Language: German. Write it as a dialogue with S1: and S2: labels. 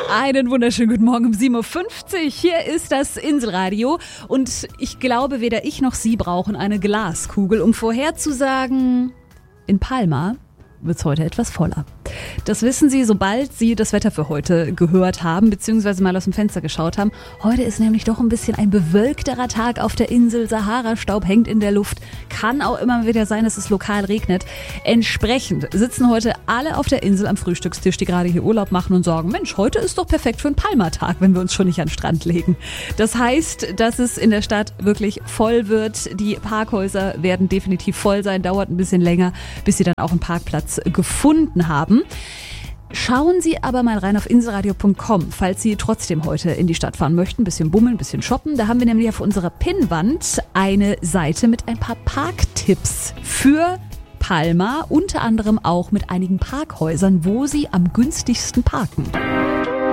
S1: Einen wunderschönen guten Morgen um 7.50 Uhr. Hier ist das Inselradio und ich glaube, weder ich noch Sie brauchen eine Glaskugel, um vorherzusagen, in Palma wird es heute etwas voller. Das wissen Sie, sobald Sie das Wetter für heute gehört haben, beziehungsweise mal aus dem Fenster geschaut haben. Heute ist nämlich doch ein bisschen ein bewölkterer Tag auf der Insel. Sahara-Staub hängt in der Luft. Kann auch immer wieder sein, dass es lokal regnet. Entsprechend sitzen heute alle auf der Insel am Frühstückstisch, die gerade hier Urlaub machen und sagen, Mensch, heute ist doch perfekt für einen Palma-Tag, wenn wir uns schon nicht an den Strand legen. Das heißt, dass es in der Stadt wirklich voll wird. Die Parkhäuser werden definitiv voll sein, dauert ein bisschen länger, bis Sie dann auch einen Parkplatz gefunden haben. Schauen Sie aber mal rein auf inselradio.com, falls Sie trotzdem heute in die Stadt fahren möchten, ein bisschen bummeln, ein bisschen shoppen. Da haben wir nämlich auf unserer Pinnwand eine Seite mit ein paar Parktipps für Palma, unter anderem auch mit einigen Parkhäusern, wo Sie am günstigsten parken.